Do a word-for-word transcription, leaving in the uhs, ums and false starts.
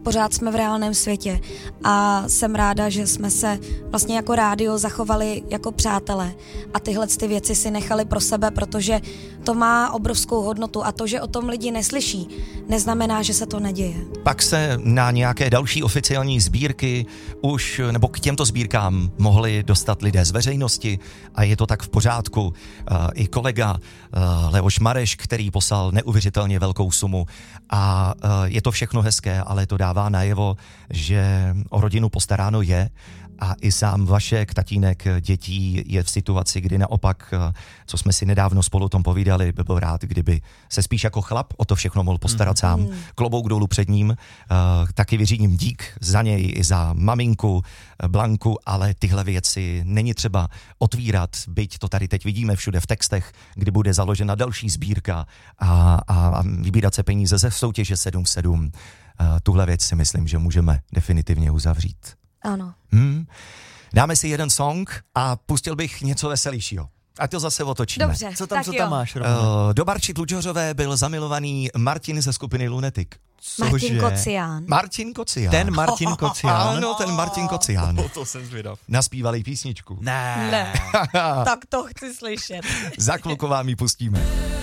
pořád jsme v reálném světě a jsem ráda, že jsme se vlastně jako rádio zachovali jako přátelé a tyhle ty věci si nechali pro sebe, protože to má obrovskou hodnotu a to, že o tom lidi neslyší, neznamená, že se to neděje. Pak se na nějaké další oficiální sbírky už, nebo k těmto sbírkám mohli dostat lidé z veřejnosti a je to tak v pořádku. Uh, I kolega uh, Leoš Mareš, který poslal neuvěřitelně velkou sumu a uh, je to všechno hezké, ale to dává najevo, že o rodinu postaráno je a i sám Vašek, tatínek dětí, je v situaci, kdy naopak, co jsme si nedávno spolu o tom povídali, by byl rád, kdyby se spíš jako chlap o to všechno mohl postarat mm. sám. Klobouk dolů před ním, uh, taky vyřídím dík za něj i za maminku Blanku, ale tyhle věci není třeba otvírat, byť to tady teď vidíme všude v textech, kdy bude založena další sbírka a, a, a vybírat se peníze ze soutěže sedm sedm. Uh, tuhle věc si myslím, že můžeme definitivně uzavřít. Ano. Hmm. Dáme si jeden song a pustil bych něco veselějšího. A to zase otočíme. Dobře, Co tam, tak co jo. tam máš, Uh, Roman? do Barči Tlučořové byl zamilovaný Martin ze skupiny Lunatic. Martin Kocián. Martin Kocián. Ten Martin Kocián. Ano, ten Martin Kocián. Oh, to jsem zvědav. Naspívali písničku. Ne. Ne, tak to chci slyšet. Za chvilku vám ji pustíme.